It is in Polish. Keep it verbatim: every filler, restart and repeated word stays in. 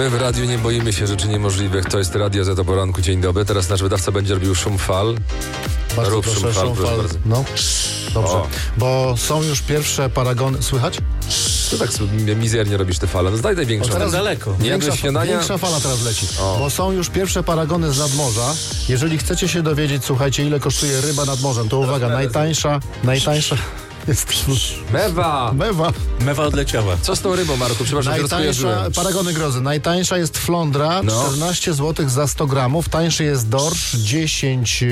My w radiu nie boimy się rzeczy niemożliwych. To jest Radio Z o poranku. Dzień dobry. Teraz nasz wydawca będzie robił szum fal. Bardzo Rób proszę, szum fal, szum proszę fal. bardzo. No, dobrze. O. Bo są już pierwsze paragony. Słychać? To tak sobie mizernie robisz te fale. No zdaj największą. O, teraz daleko. Nie jadłeś Większa, śniadania? większa fala teraz leci. O. Bo są już pierwsze paragony z nadmorza. Jeżeli chcecie się dowiedzieć, słuchajcie, ile kosztuje ryba nad morzem, to uwaga, najtańsza, najtańsza jest Mewa! mewa. Mewa odleciała. Co z tą rybą, Marku? Przepraszam, że Najtańsza, rozkojarzyłem. paragony grozy, najtańsza jest flądra, No. czternaście złotych za sto gramów, tańszy jest dorsz, dziesięć